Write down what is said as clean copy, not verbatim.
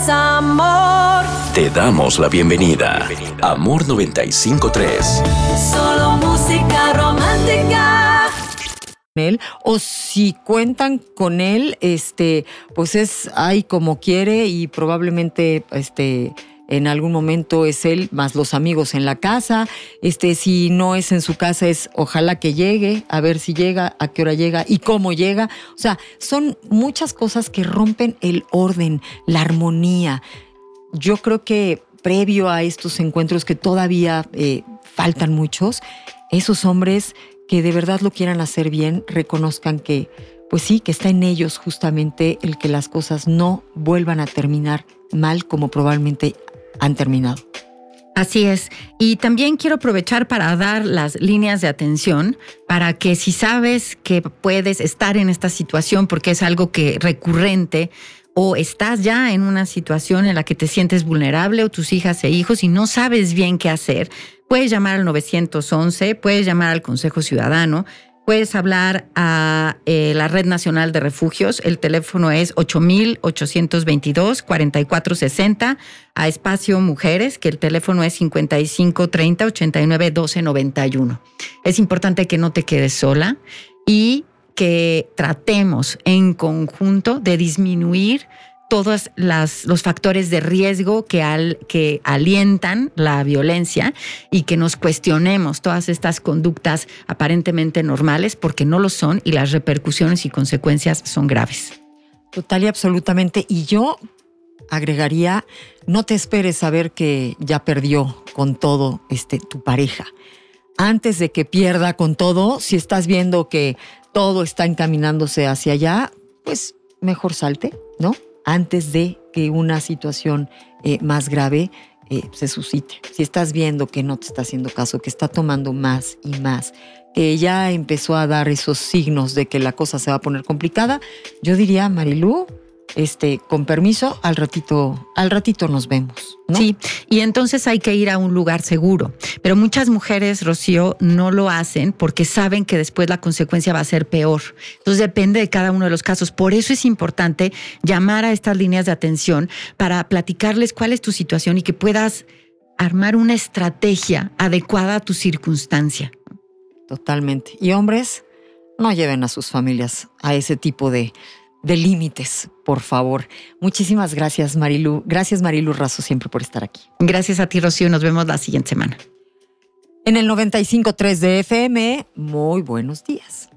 amor. Te damos la bienvenida. Amor 95.3. Solo música romántica. Él, o si cuentan con él, pues es ay como quiere y probablemente en algún momento es él más los amigos en la casa. Si no es en su casa, es ojalá que llegue, a ver si llega, a qué hora llega y cómo llega. O sea, son muchas cosas que rompen el orden, la armonía. Yo creo que previo a estos encuentros que todavía faltan muchos, esos hombres que de verdad lo quieran hacer bien, reconozcan que, pues sí, que está en ellos justamente el que las cosas no vuelvan a terminar mal como probablemente han terminado. Así es. Y también quiero aprovechar para dar las líneas de atención para que si sabes que puedes estar en esta situación porque es algo que recurrente o estás ya en una situación en la que te sientes vulnerable o tus hijas e hijos y no sabes bien qué hacer, puedes llamar al 911, puedes llamar al Consejo Ciudadano, puedes hablar a la Red Nacional de Refugios. El teléfono es 8822-4460. A Espacio Mujeres, que el teléfono es 5530-891291. Es importante que no te quedes sola y que tratemos en conjunto de disminuir todos los factores de riesgo que alientan la violencia y que nos cuestionemos todas estas conductas aparentemente normales porque no lo son y las repercusiones y consecuencias son graves. Total y absolutamente. Y yo agregaría, no te esperes a ver que ya perdió con todo tu pareja. Antes de que pierda con todo, si estás viendo que todo está encaminándose hacia allá, pues mejor salte, ¿no? Antes de que una situación más grave se suscite. Si estás viendo que no te está haciendo caso, que está tomando más y más, que ya empezó a dar esos signos de que la cosa se va a poner complicada, yo diría, Marilú, con permiso, al ratito nos vemos, ¿no? Sí, y entonces hay que ir a un lugar seguro. Pero muchas mujeres, Rocío, no lo hacen porque saben que después la consecuencia va a ser peor. Entonces depende de cada uno de los casos. Por eso es importante llamar a estas líneas de atención para platicarles cuál es tu situación y que puedas armar una estrategia adecuada a tu circunstancia. Totalmente. Y hombres, no lleven a sus familias a ese tipo de límites, por favor. Muchísimas gracias, Marilú. Gracias, Marilú Razo, siempre por estar aquí. Gracias a ti, Rocío. Nos vemos la siguiente semana. En el 95.3 de FM, muy buenos días.